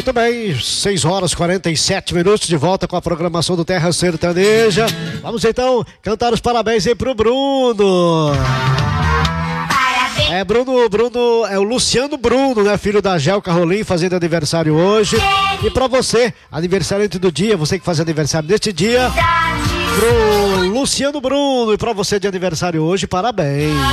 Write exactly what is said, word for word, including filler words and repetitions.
Muito bem, seis horas e quarenta e sete minutos, de volta com a programação do Terra Sertaneja. Vamos então cantar os parabéns aí pro Bruno. É, Bruno, Bruno, é o Luciano Bruno, né? Filho da Gel Carrolim, fazendo aniversário hoje. E pra você, aniversariante do dia, você que faz aniversário neste dia, pro Luciano Bruno, e pra você de aniversário hoje, parabéns.